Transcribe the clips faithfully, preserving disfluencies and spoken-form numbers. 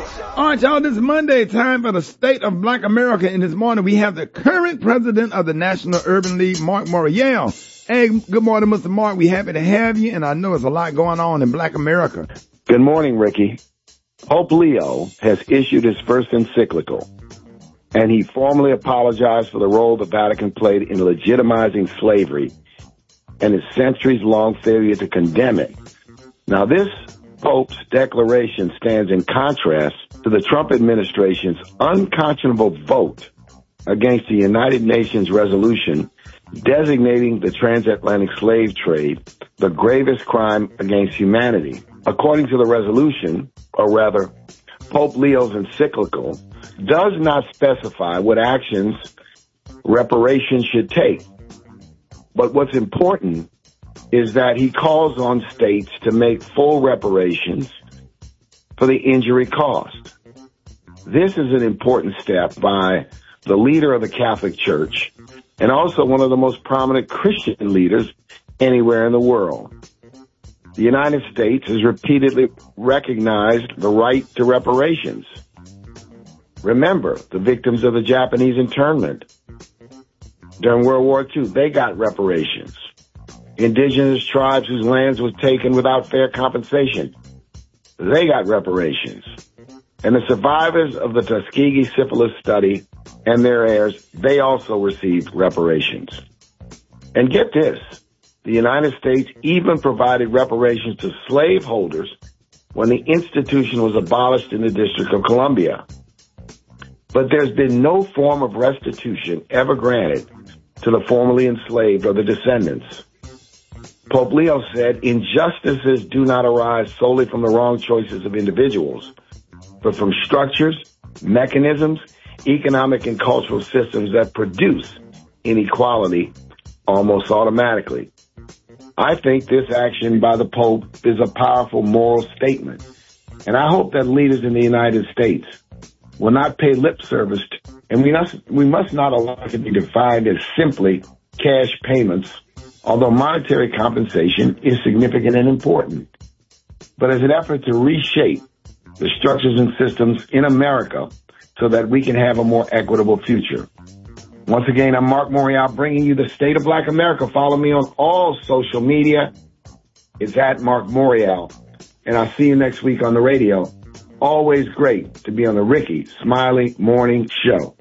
All right, y'all, this is Monday, time for the State of Black America. And this morning we have the current president of the National Urban League, Mark Morial. Hey, good morning, Mister Mark. We're happy to have you, and I know there's a lot going on in Black America. Good morning, Ricky. Pope Leo has issued his first encyclical, and he formally apologized for the role the Vatican played in legitimizing slavery and its centuries-long failure to condemn it. Now, this Pope's declaration stands in contrast to the Trump administration's unconscionable vote against the United Nations resolution designating the transatlantic slave trade the gravest crime against humanity. According to the resolution, or rather, Pope Leo's encyclical does not specify what actions reparations should take. But what's important is that he calls on states to make full reparations for the injury caused. This is an important step by the leader of the Catholic Church and also one of the most prominent Christian leaders anywhere in the world. The United States has repeatedly recognized the right to reparations. Remember, the victims of the Japanese internment during World War Two, they got reparations. Indigenous tribes whose lands was taken without fair compensation, they got reparations. And the survivors of the Tuskegee syphilis study and their heirs, they also received reparations. And get this, the United States even provided reparations to slaveholders when the institution was abolished in the District of Columbia. But there's been no form of restitution ever granted to the formerly enslaved or the descendants. Pope Leo said, injustices do not arise solely from the wrong choices of individuals, but from structures, mechanisms, economic and cultural systems that produce inequality almost automatically. I think this action by the Pope is a powerful moral statement, and I hope that leaders in the United States will not pay lip service, to, and we must, we must not allow it to be defined as simply cash payments, although monetary compensation is significant and important, but as an effort to reshape the structures and systems in America so that we can have a more equitable future. Once again, I'm Mark Morial bringing you the State of Black America. Follow me on all social media. It's at Mark Morial. And I'll see you next week on the radio. Always great to be on the Ricky Smiley Morning Show.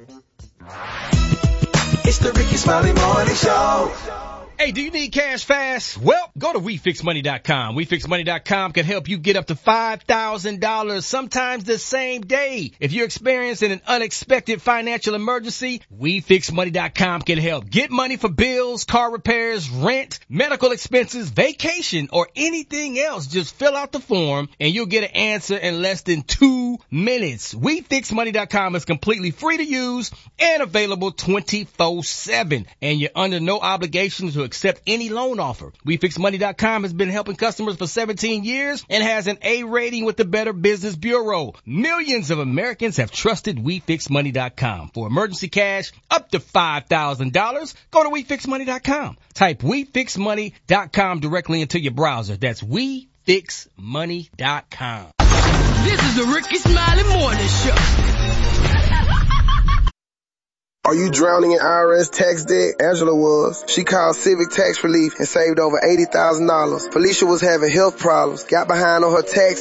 It's the Ricky Smiley Morning Show. Hey, do you need cash fast? Well, go to we fix money dot com. we fix money dot com can help you get up to five thousand dollars, sometimes the same day. If you're experiencing an unexpected financial emergency, we fix money dot com can help. Get money for bills, car repairs, rent, medical expenses, vacation, or anything else. Just fill out the form and you'll get an answer in less than two minutes. we fix money dot com is completely free to use and available twenty-four seven. And you're under no obligation to accept any loan offer. we fix money dot com has been helping customers for seventeen years and has an A rating with the Better Business Bureau. Millions of Americans have trusted we fix money dot com. For emergency cash up to five thousand dollars, go to we fix money dot com. Type we fix money dot com directly into your browser. That's we fix money dot com. This is the Ricky Smiley Morning Show. Are you drowning in I R S tax debt? Angela was. She called Civic Tax Relief and saved over eighty thousand dollars. Felicia was having health problems, got behind on her taxes.